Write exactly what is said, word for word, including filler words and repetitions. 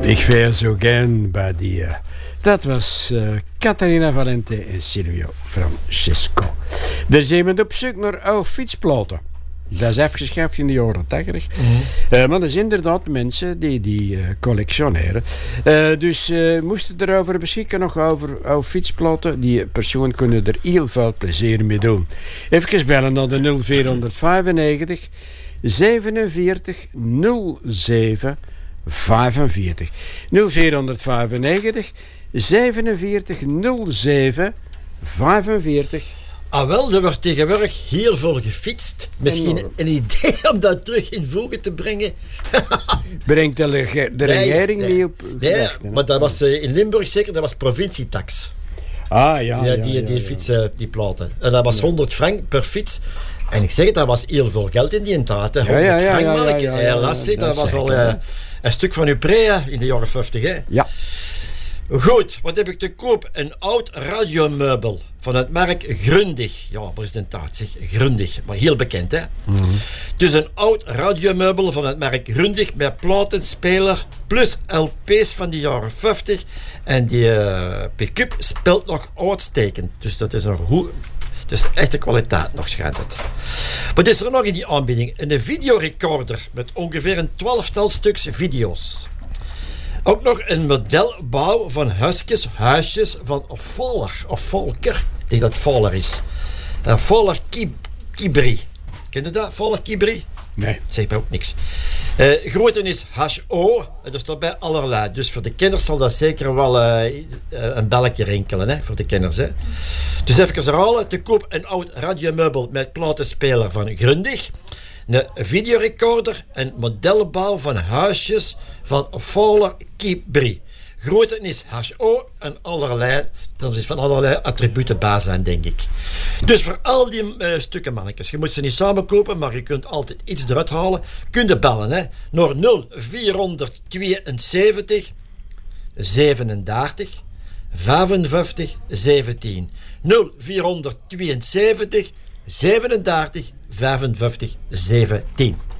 Ik veer zo gern bij die. Uh, dat was uh, Caterina Valente en Silvio Francesco. Daar zijn we op zoek naar oude fietsplaten. Dat is afgeschaft in de jaren tachtig. Mm-hmm. Uh, maar dat zijn inderdaad mensen die, die uh, collectioneren. Uh, dus uh, moesten erover beschikken nog over oude fietsplaten. Die persoon kunnen er heel veel plezier mee doen. Even bellen naar de nul vier vijfennegentig zevenenveertig nul zeven vijfenveertig. nul vier vijfennegentig zevenenveertig nul zeven vijfenveertig. Ah wel, er wordt tegenwoordig heel veel gefietst. Misschien en, een idee om dat terug in voegen te brengen. Brengt de, lege, de regering nee, nee, niet op nee, gedachten, maar dat was uh, in Limburg zeker, dat was provincietax. Ah ja, ja, ja die, ja, die ja, fietsen, ja. Die platen. En dat was ja. honderd frank per fiets. En ik zeg het, dat was heel veel geld in die tijd. honderd ja, ja, ja, frank, ja, ja, ja, ja, helaas, ja, dat, dat was al uh, een stuk van uw pre in de jaren vijftig. Hè. Ja. Goed, wat heb ik te koop? Een oud radiomeubel van het merk Grundig. Ja, presentaat zeg, Grundig, maar heel bekend, hè? Mm-hmm. Dus een oud radiomeubel van het merk Grundig met platenspeler plus L P's van de jaren vijftig. En die uh, pick-up speelt nog uitstekend. Dus dat is een goed. Dus echte kwaliteit nog, schijnt het. Wat is er nog in die aanbieding? Een videorecorder met ongeveer een twaalftal stuks video's. Ook nog een modelbouw van huisjes, huisjes van Voller, of Volker. Ik denk dat het Voller is. Uh, Voller Kibri. Ken je dat? Voller Kibri? Nee. Dat zegt mij ook niks. Uh, grootte is H O. Dat staat bij allerlei. Dus voor de kenners zal dat zeker wel uh, een belletje rinkelen. Hè, voor de kenners. Hè. Dus even herhalen. Te koop een oud radiomeubel met platenspeler van Grundig. Een videorecorder en modelbouw van huisjes van Voller Kibri. Grootte is H O en allerlei, dat is van allerlei attributen baas zijn, denk ik. Dus voor al die uh, stukken mannetjes, je moet ze niet samen kopen, maar je kunt altijd iets eruit halen. Kun je bellen, hè, naar nul vier tweeënzeventig zevenendertig vijfenvijftig zeventien. nul vier tweeënzeventig zevenendertig vijfenvijftig zeventien.